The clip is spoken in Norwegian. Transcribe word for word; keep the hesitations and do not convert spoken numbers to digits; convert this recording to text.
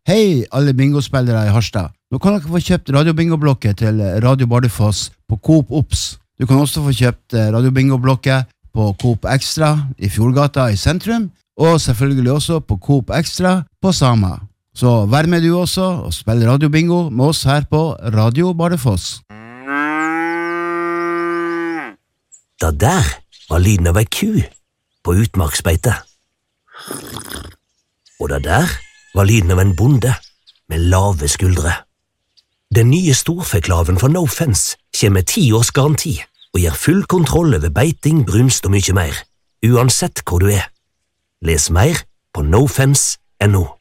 Hei alle bingospillere i Harstad. Nå kan dere få kjøpt radiobingoblokket til Radio Bardufoss på Coop Ops. Du kan også få kjøpt radiobingoblokket på Coop Extra i Fjordgata i sentrum, og selvfølgelig også på Coop Extra på Sama. Så vær med du også og spill radiobingo med oss her på Radio Bardufoss. Da der var lyden av ei ku på utmarksbeite. Og da der var lyden av en bonde med lave skuldre. Den nye storfeklaven fra No Fence kommer med ti års garanti og gir full kontroll over beiting, brunst og mye mer, uansett hvor du er. Les mer på no fence punktum no.